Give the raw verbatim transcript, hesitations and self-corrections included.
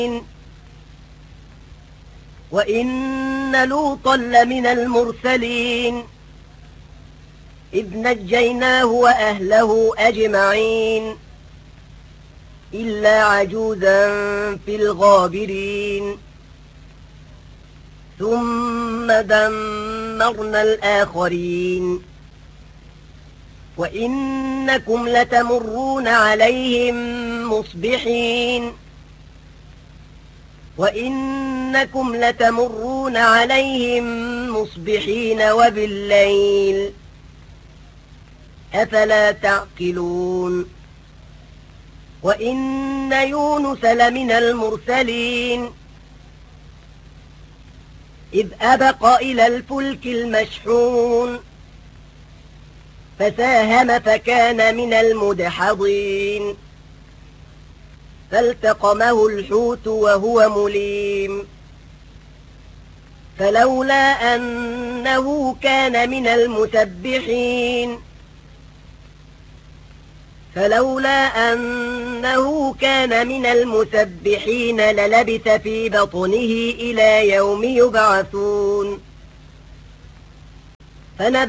وإن لوطا لمن المرسلين إذ نجيناه وأهله أجمعين إلا عجوزا في الغابرين ثم دمرنا الآخرين وإنكم لتمرون عليهم مصبحين وإنكم لتمرون عليهم مصبحين وبالليل أفلا تعقلون وإن يونس لمن المرسلين إذ أبق إلى الفلك المشحون فساهم فكان من المدحضين فالتقمه الحوت وهو مليم فلولا أنه كان من المسبحين فلولا أنه كان من المسبحين للبث في بطنه إلى يوم يبعثون.